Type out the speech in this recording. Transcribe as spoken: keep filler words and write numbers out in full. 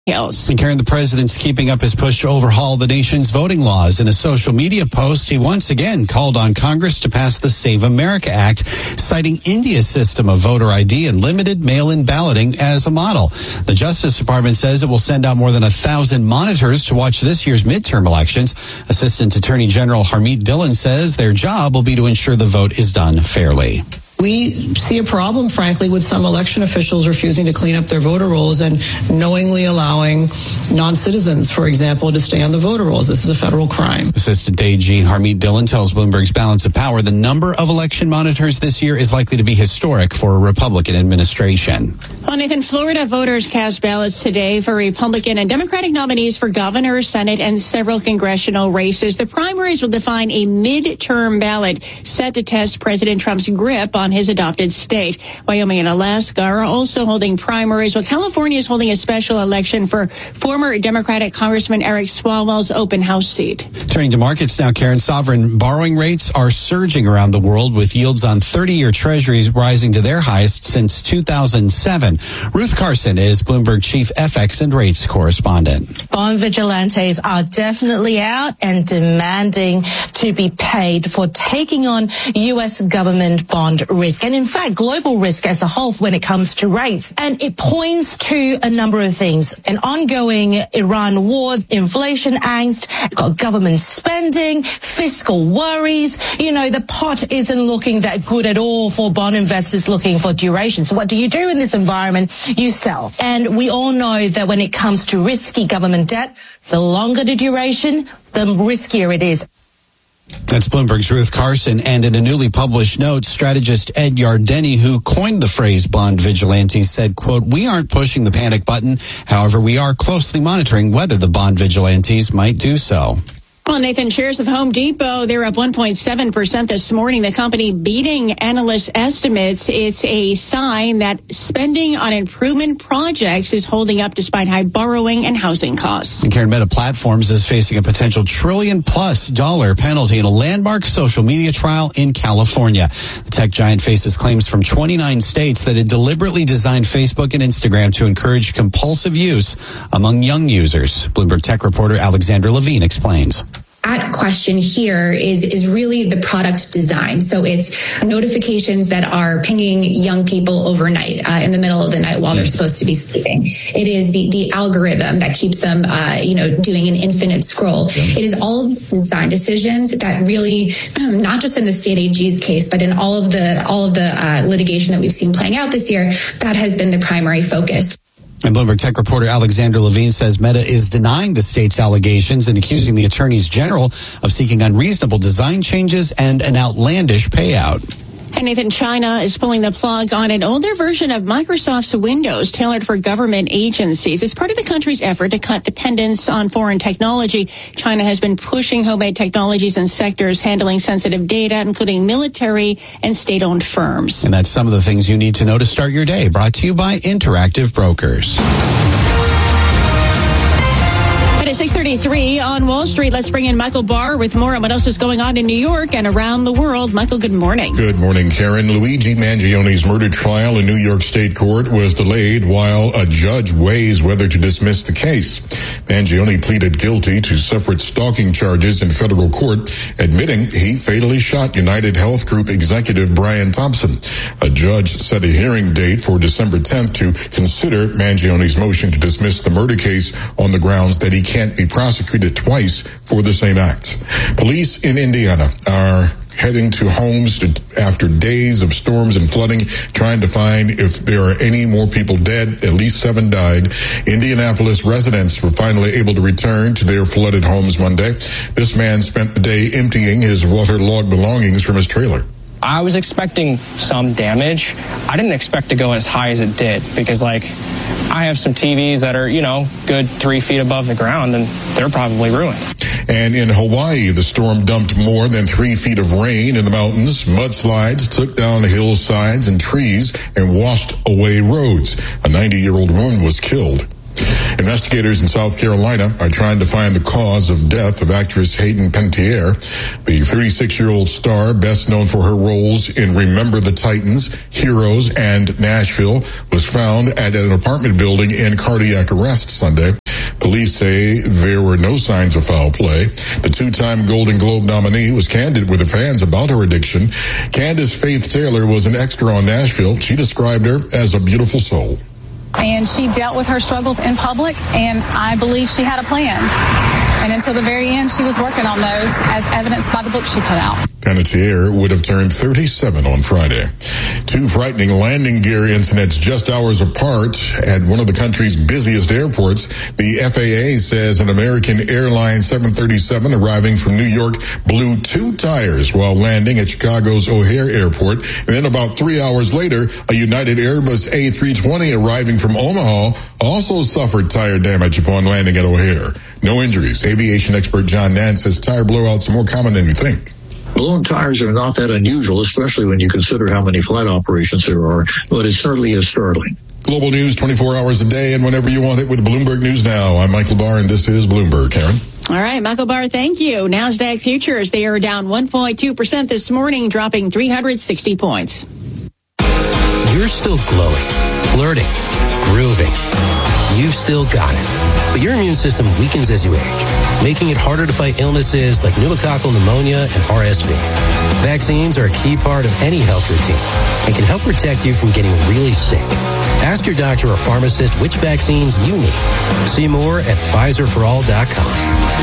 And Karen, the president's keeping up his push to overhaul the nation's voting laws. In a social media post, he once again called on Congress to pass the Save America Act, citing India's system of voter I D and limited mail-in balloting as a model. The Justice Department says it will send out more than a thousand monitors to watch this year's midterm elections. Assistant Attorney General Harmeet Dillon says their job will be to ensure the vote is done fairly. We see a problem, frankly, with some election officials refusing to clean up their voter rolls and knowingly allowing non-citizens, for example, to stay on the voter rolls. This is a federal crime. Assistant A G Harmeet Dillon tells Bloomberg's Balance of Power the number of election monitors this year is likely to be historic for a Republican administration. Well, Nathan, Florida voters cast ballots today for Republican and Democratic nominees for governor, Senate, and several congressional races. The primaries will define a midterm ballot set to test President Trump's grip on his adopted state. Wyoming and Alaska are also holding primaries, while California is holding a special election for former Democratic Congressman Eric Swalwell's open house seat. Turning to markets now, Karen, sovereign borrowing rates are surging around the world, with yields on thirty-year treasuries rising to their highest since two thousand seven. Ruth Carson is Bloomberg chief F X and rates correspondent. Bond vigilantes are definitely out and demanding to be paid for taking on U S government bond risk, and in fact global risk as a whole when it comes to rates. And it points to a number of things: an ongoing Iran war, inflation angst, got government spending, fiscal worries. You know, the pot isn't looking that good at all for bond investors looking for duration. So what do you do in this environment? You sell. And we all know that when it comes to risky government debt, the longer the duration, the riskier it is. That's Bloomberg's Ruth Carson. And in a newly published note, strategist Ed Yardeni, who coined the phrase bond vigilantes, said, quote, "We aren't pushing the panic button. However, we are closely monitoring whether the bond vigilantes might do so." Well, Nathan, shares of Home Depot, they're up one point seven percent this morning. The company beating analyst estimates. It's a sign that spending on improvement projects is holding up despite high borrowing and housing costs. And Karen, Meta Platforms is facing a potential trillion plus dollar penalty in a landmark social media trial in California. The tech giant faces claims from twenty-nine states that it deliberately designed Facebook and Instagram to encourage compulsive use among young users. Bloomberg tech reporter Alexandra Levine explains. At question here is is really the product design. So it's notifications that are pinging young people overnight uh, in the middle of the night while they're supposed to be sleeping. It is the the algorithm that keeps them, uh, you know, doing an infinite scroll. It is all of these design decisions that really, um, not just in the state A G's case, but in all of the all of the uh, litigation that we've seen playing out this year, that has been the primary focus. And Bloomberg tech reporter Alexandra Levine says Meta is denying the state's allegations and accusing the attorneys general of seeking unreasonable design changes and an outlandish payout. And Nathan, China is pulling the plug on an older version of Microsoft's Windows tailored for government agencies. It's part of the country's effort to cut dependence on foreign technology. China has been pushing homemade technologies in sectors handling sensitive data, including military and state-owned firms. And that's some of the things you need to know to start your day. Brought to you by Interactive Brokers. At six thirty-three on Wall Street, let's bring in Michael Barr with more on what else is going on in New York and around the world. Michael, good morning. Good morning, Karen. Luigi Mangione's murder trial in New York State Court was delayed while a judge weighs whether to dismiss the case. Mangione pleaded guilty to separate stalking charges in federal court, admitting he fatally shot United Health Group executive Brian Thompson. A judge set a hearing date for December tenth to consider Mangione's motion to dismiss the murder case on the grounds that he can't be prosecuted twice for the same act. Police in Indiana are heading to homes to, after days of storms and flooding, trying to find if there are any more people dead. At least seven died. Indianapolis residents were finally able to return to their flooded homes Monday. This man spent the day emptying his waterlogged belongings from his trailer. I was expecting some damage. I didn't expect to go as high as it did because, like, I have some T Vs that are, you know, good three feet above the ground, and they're probably ruined. And in Hawaii, the storm dumped more than three feet of rain in the mountains. Mudslides took down hillsides and trees and washed away roads. A ninety-year-old woman was killed. Investigators in South Carolina are trying to find the cause of death of actress Hayden Panettiere. The thirty-six-year-old star, best known for her roles in Remember the Titans, Heroes, and Nashville, was found at an apartment building in cardiac arrest Sunday. Police say there were no signs of foul play. The two-time Golden Globe nominee was candid with her fans about her addiction. Candace Faith Taylor was an extra on Nashville. She described her as a beautiful soul. And she dealt with her struggles in public, and I believe she had a plan. And until the very end, she was working on those, as evidenced by the book she put out. Panettiere would have turned thirty-seven on Friday. Two frightening landing gear incidents just hours apart at one of the country's busiest airports. The F A A says an American Airlines seven thirty-seven arriving from New York blew two tires while landing at Chicago's O'Hare Airport. And then about three hours later, a United Airbus A three twenty arriving from Omaha also suffered tire damage upon landing at O'Hare. No injuries. Aviation expert John Nance says tire blowouts are more common than you think. Blown tires are not that unusual, especially when you consider how many flight operations there are, but it certainly is startling. Global news twenty-four hours a day and whenever you want it with Bloomberg News Now. I'm Michael Barr, and this is Bloomberg. Karen? All right, Michael Barr, thank you. NASDAQ futures, they are down one point two percent this morning, dropping three hundred sixty points. You're still glowing, flirting, grooving. You've still got it. But your immune system weakens as you age, making it harder to fight illnesses like pneumococcal pneumonia and R S V. Vaccines are a key part of any health routine and can help protect you from getting really sick. Ask your doctor or pharmacist which vaccines you need. See more at Pfizer for all dot com.